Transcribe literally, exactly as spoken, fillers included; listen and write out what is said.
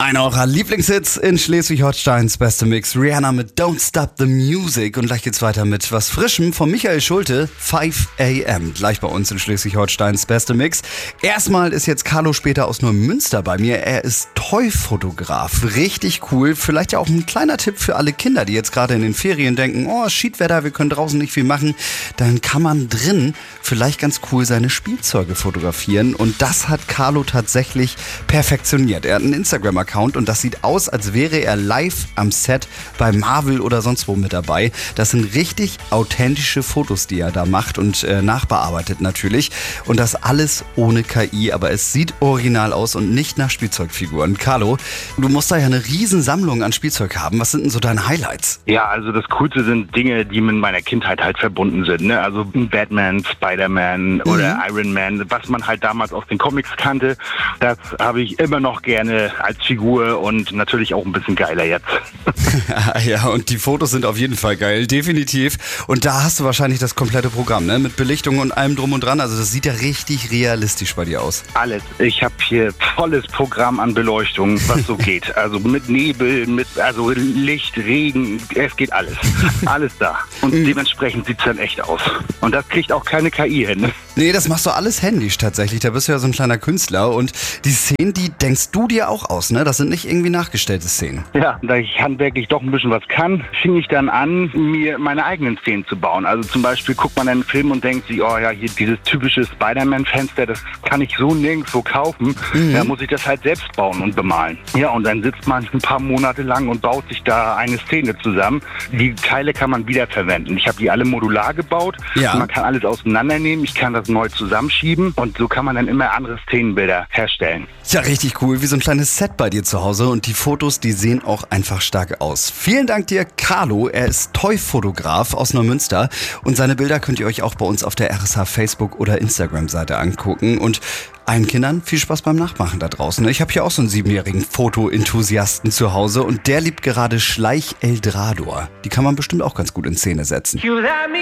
Einer eurer Lieblingshits in Schleswig-Holsteins beste Mix. Rihanna mit Don't Stop the Music. Und gleich geht's weiter mit was Frischem von Michael Schulte. five a m. Gleich bei uns in Schleswig-Holsteins beste Mix. Erstmal ist jetzt Carlo später aus Neumünster bei mir. Er ist Toy-Fotograf. Richtig cool. Vielleicht ja auch ein kleiner Tipp für alle Kinder, die jetzt gerade in den Ferien denken, oh, Schiedwetter, wir können draußen nicht viel machen. Dann kann man drin vielleicht ganz cool seine Spielzeuge fotografieren. Und das hat Carlo tatsächlich perfektioniert. Er hat einen Instagram-Account und das sieht aus, als wäre er live am Set bei Marvel oder sonst wo mit dabei. Das sind richtig authentische Fotos, die er da macht und äh, nachbearbeitet natürlich. Und das alles ohne K I, aber es sieht original aus und nicht nach Spielzeugfiguren. Carlo, du musst da ja eine riesen Sammlung an Spielzeug haben. Was sind denn so deine Highlights? Ja, also das Coolste sind Dinge, die mit meiner Kindheit halt verbunden sind. Ne? Also Batman, Spider-Man mhm. oder Iron Man, was man halt damals aus den Comics kannte, das habe ich immer noch gerne als Figur und natürlich auch ein bisschen geiler jetzt. Ja, und die Fotos sind auf jeden Fall geil, definitiv. Und da hast du wahrscheinlich das komplette Programm, ne? Mit Belichtung und allem drum und dran. Also das sieht ja richtig realistisch bei dir aus. Alles. Ich habe hier volles Programm an Beleuchtung, was so geht. Also mit Nebel, mit also Licht, Regen, es geht alles. Alles da. Und mhm. dementsprechend sieht es dann echt aus. Und das kriegt auch keine K I hin. Nee, das machst du alles händisch tatsächlich. Da bist du ja so ein kleiner Künstler. Und die Szenen, die denkst du dir auch aus, ne? Das sind nicht irgendwie nachgestellte Szenen. Ja, da ich handwerklich doch ein bisschen was kann, fing ich dann an, mir meine eigenen Szenen zu bauen. Also zum Beispiel guckt man einen Film und denkt sich, oh ja, hier dieses typische Spider-Man-Fenster, das kann ich so nirgendwo kaufen. Mhm. Da muss ich das halt selbst bauen und bemalen. Ja, und dann sitzt man ein paar Monate lang und baut sich da eine Szene zusammen. Die Teile kann man wiederverwenden. Ich habe die alle modular gebaut. Ja. Man kann alles auseinandernehmen. Ich kann das neu zusammenschieben und so kann man dann immer andere Szenenbilder herstellen. Ja, richtig cool. Wie so ein kleines Set bei dir zu Hause und die Fotos, die sehen auch einfach stark aus. Vielen Dank dir, Carlo. Er ist Toy-Fotograf aus Neumünster und seine Bilder könnt ihr euch auch bei uns auf der R S H Facebook- oder Instagram-Seite angucken. Und allen Kindern viel Spaß beim Nachmachen da draußen. Ich habe hier auch so einen siebenjährigen Foto-Enthusiasten zu Hause und der liebt gerade Schleich Eldrador. Die kann man bestimmt auch ganz gut in Szene setzen.